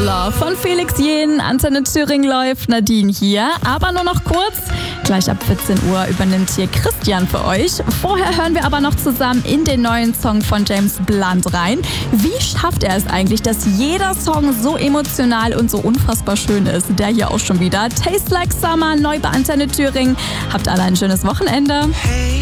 Love von Felix Jähn. Antenne Thüringen läuft, Nadine hier. Aber nur noch kurz. Gleich ab 14 Uhr übernimmt hier Christian für euch. Vorher hören wir aber noch zusammen in den neuen Song von James Blunt rein. Wie schafft er es eigentlich, dass jeder Song so emotional und so unfassbar schön ist? Der hier auch schon wieder. Taste Like Summer, neu bei Antenne Thüringen. Habt alle ein schönes Wochenende. Hey.